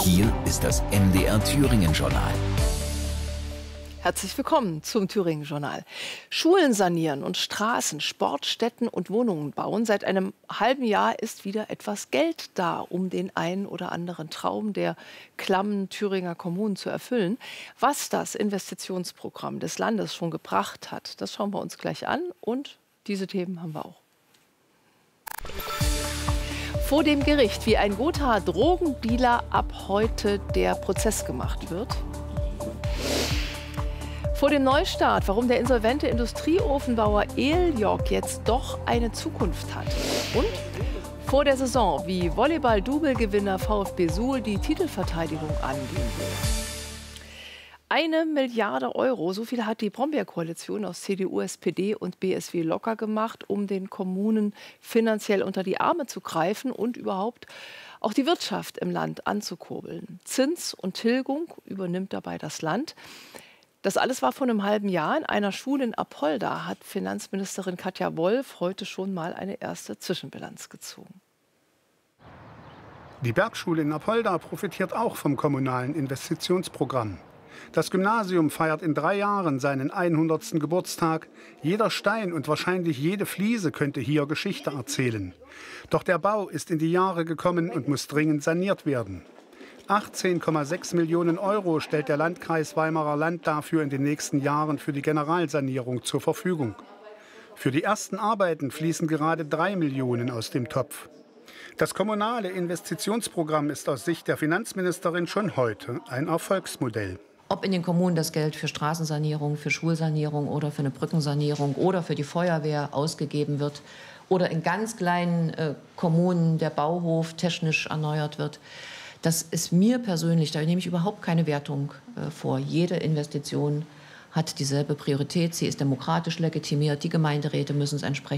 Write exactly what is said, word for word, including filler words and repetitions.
Hier ist das M D R Thüringen-Journal. Herzlich willkommen zum Thüringen-Journal. Schulen sanieren und Straßen, Sportstätten und Wohnungen bauen. Seit einem halben Jahr ist wieder etwas Geld da, um den einen oder anderen Traum der klammen Thüringer Kommunen zu erfüllen. Was das Investitionsprogramm des Landes schon gebracht hat, das schauen wir uns gleich an. Und diese Themen haben wir auch. Vor dem Gericht, wie ein Gothaer Drogendealer ab heute der Prozess gemacht wird. Vor dem Neustart, warum der insolvente Industrieofenbauer Eljok jetzt doch eine Zukunft hat. Und vor der Saison, wie Volleyball-Double-Gewinner VfB Suhl die Titelverteidigung angehen will. Eine Milliarde Euro, so viel hat die Brombeer-Koalition aus C D U, S P D und B S W locker gemacht, um den Kommunen finanziell unter die Arme zu greifen und überhaupt auch die Wirtschaft im Land anzukurbeln. Zins und Tilgung übernimmt dabei das Land. Das alles war vor einem halben Jahr. In einer Schule in Apolda hat Finanzministerin Katja Wolf heute schon mal eine erste Zwischenbilanz gezogen. Die Bergschule in Apolda profitiert auch vom kommunalen Investitionsprogramm. Das Gymnasium feiert in drei Jahren seinen hundertsten Geburtstag. Jeder Stein und wahrscheinlich jede Fliese könnte hier Geschichte erzählen. Doch der Bau ist in die Jahre gekommen und muss dringend saniert werden. achtzehn Komma sechs Millionen Euro stellt der Landkreis Weimarer Land dafür in den nächsten Jahren für die Generalsanierung zur Verfügung. Für die ersten Arbeiten fließen gerade drei Millionen aus dem Topf. Das kommunale Investitionsprogramm ist aus Sicht der Finanzministerin schon heute ein Erfolgsmodell. Ob in den Kommunen das Geld für Straßensanierung, für Schulsanierung oder für eine Brückensanierung oder für die Feuerwehr ausgegeben wird oder in ganz kleinen äh, Kommunen der Bauhof technisch erneuert wird, das ist mir persönlich, da nehme ich überhaupt keine Wertung äh, vor. Jede Investition hat dieselbe Priorität, sie ist demokratisch legitimiert, die Gemeinderäte müssen es entsprechend